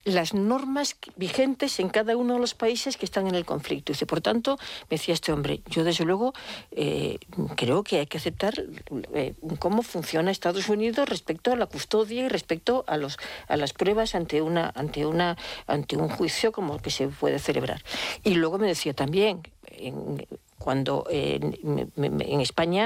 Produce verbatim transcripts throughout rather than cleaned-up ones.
las normas vigentes en cada uno de los países que están en el conflicto. Dice, por tanto, me decía este hombre, yo desde luego eh, creo que hay que aceptar eh, cómo funciona Estados Unidos respecto a la custodia y respecto a los a las pruebas ante una ante una ante un juicio como el que se puede celebrar. Y luego me decía también, en, cuando eh, en, en España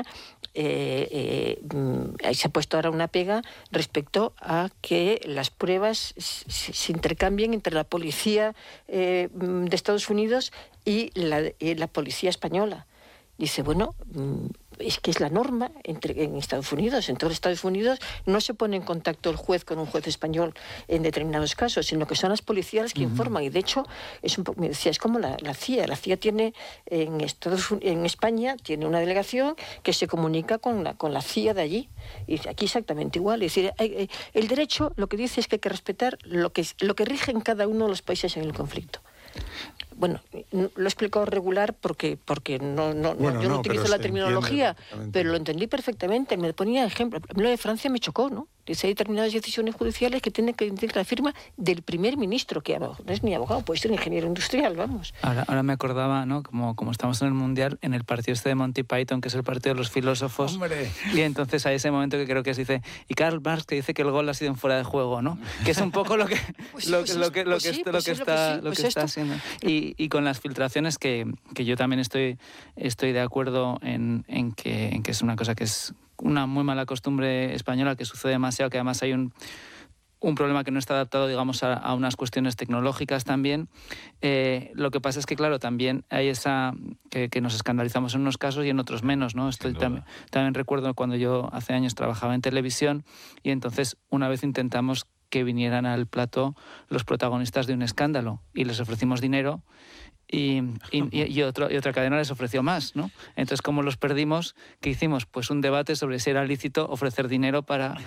Eh, eh, se ha puesto ahora una pega respecto a que las pruebas se, se intercambien entre la policía eh, de Estados Unidos y la, eh, la policía española. Dice, bueno, es que es la norma entre, en Estados Unidos. En todos los Estados Unidos no se pone en contacto el juez con un juez español en determinados casos, sino que son las policías que uh-huh. informan. Y de hecho, es un, me decía, es como la, la C I A. La C I A tiene en, Estados, en España tiene una delegación que se comunica con la, con la C I A de allí. Y aquí exactamente igual. Es decir, hay, el derecho lo que dice es que hay que respetar lo que, lo que rige en cada uno de los países en el conflicto. Bueno, lo he explicado regular porque porque no, no, bueno, yo no, no utilizo la terminología, pero lo entendí perfectamente. Me ponía ejemplo. Lo de Francia me chocó, ¿no? Dice, hay determinadas decisiones judiciales que tienen que tener la firma del primer ministro, que no es ni abogado, puede ser ingeniero industrial, vamos. Ahora, ahora me acordaba, ¿no? Como, como estamos en el Mundial, en el partido este de Monty Python, que es el partido de los filósofos. ¡Hombre! Y entonces hay ese momento que creo que se dice, y Karl Marx que dice que el gol ha sido en fuera de juego, ¿no? Que es un poco lo que pues lo, pues lo que lo pues que, sí, lo pues que sí, está lo que, sí, lo pues que está esto. haciendo. Y, y con las filtraciones que, que yo también estoy estoy de acuerdo en, en que en que es una cosa que es una muy mala costumbre española, que sucede demasiado, que además hay un, un problema que no está adaptado, digamos, a, a unas cuestiones tecnológicas también. Eh, lo que pasa es que, claro, también hay esa... Que, que nos escandalizamos en unos casos y en otros menos, ¿no? Estoy también, también recuerdo cuando yo hace años trabajaba en televisión y entonces una vez intentamos que vinieran al plató los protagonistas de un escándalo y les ofrecimos dinero y, y, y, otro, y otra cadena les ofreció más, ¿no? Entonces, como los perdimos, ¿qué hicimos? Pues un debate sobre si era lícito ofrecer dinero para...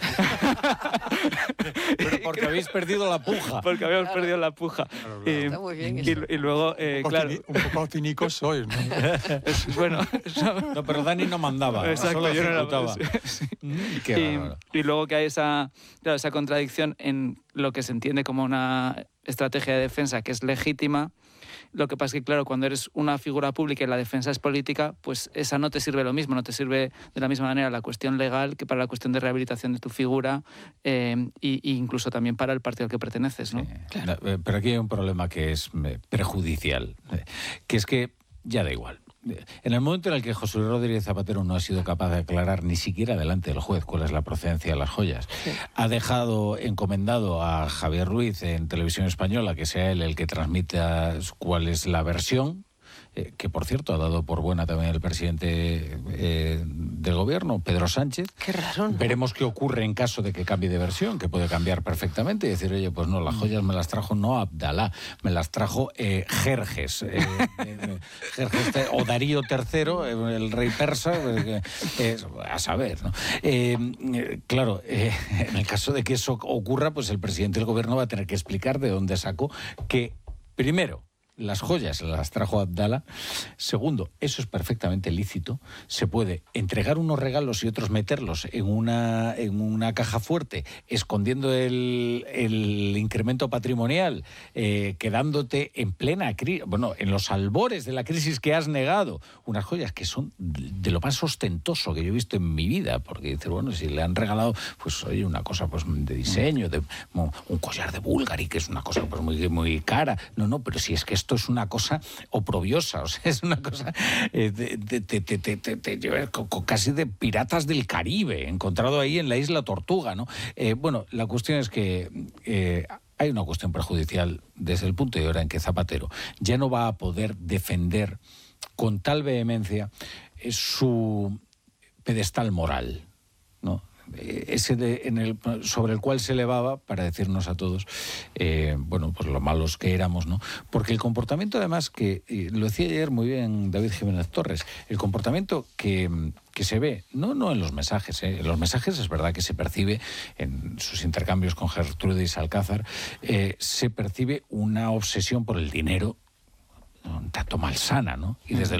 Pero porque habéis perdido la puja. Porque habíamos claro. perdido la puja. Claro, claro. Y, Está muy bien y, y luego, eh, un, poco claro... cini, un poco cínicos sois, ¿no? Es, bueno, eso... No, pero Dani no mandaba. Exacto, solo yo no ejecutaba. Era... Sí. Mm, qué y, y luego que hay esa, claro, esa contradicción en lo que se entiende como una estrategia de defensa que es legítima. Lo que pasa es que, claro, cuando eres una figura pública y la defensa es política, pues esa no te sirve lo mismo, no te sirve de la misma manera la cuestión legal que para la cuestión de rehabilitación de tu figura eh, y, y incluso también para el partido al que perteneces, ¿no? Sí, claro. Pero aquí hay un problema que es prejudicial, que es que ya da igual. En el momento en el que José Luis Rodríguez Zapatero no ha sido capaz de aclarar ni siquiera delante del juez cuál es la procedencia de las joyas, sí. ha dejado encomendado a Javier Ruiz en Televisión Española que sea él el que transmita cuál es la versión, eh, que por cierto ha dado por buena también el presidente eh, del gobierno, Pedro Sánchez. Qué raro, ¿no? Veremos qué ocurre en caso de que cambie de versión, que puede cambiar perfectamente y decir, oye, pues no, las joyas me las trajo no Abdalá, me las trajo eh, Jerjes, eh, eh, Jerjes o Darío tercero, eh, el rey persa, eh, eh, a saber, ¿no? Eh, eh, claro, eh, en el caso de que eso ocurra, pues el presidente del gobierno va a tener que explicar de dónde sacó que, primero, las joyas las trajo Abdala. Segundo, eso es perfectamente lícito. Se puede entregar unos regalos y otros meterlos en una, en una caja fuerte, escondiendo el, el incremento patrimonial, eh, quedándote en plena crisis, bueno, en los albores de la crisis que has negado. Unas joyas que son de lo más ostentoso que yo he visto en mi vida, porque dices, bueno, si le han regalado, pues oye, una cosa pues de diseño, de un collar de Bulgari, que es una cosa pues muy, muy cara. No, no, pero si es que esto Esto es una cosa oprobiosa, o sea, es una cosa eh, de, de, de, de, de, de, de, de, casi de piratas del Caribe, encontrado ahí en la isla Tortuga, ¿no? Eh, bueno, la cuestión es que eh, hay una cuestión perjudicial desde el punto de hora en que Zapatero ya no va a poder defender con tal vehemencia eh, su pedestal moral, ¿no? Ese de, en el, sobre el cual se elevaba para decirnos a todos, eh, bueno, pues lo malos que éramos, ¿no? Porque el comportamiento, además, que eh, lo decía ayer muy bien David Jiménez Torres, el comportamiento que, que se ve, no, no en los mensajes, ¿eh? En los mensajes es verdad que se percibe, en sus intercambios con Gertrudis Alcázar, eh, se percibe una obsesión por el dinero, un tanto malsana, ¿no? Y desde luego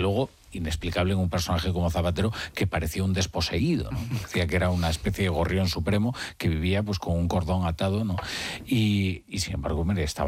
inexplicable en un personaje como Zapatero que parecía un desposeído, ¿no? Decía que era una especie de gorrión supremo que vivía pues con un cordón atado, ¿no? Y, y sin embargo, mire, estaba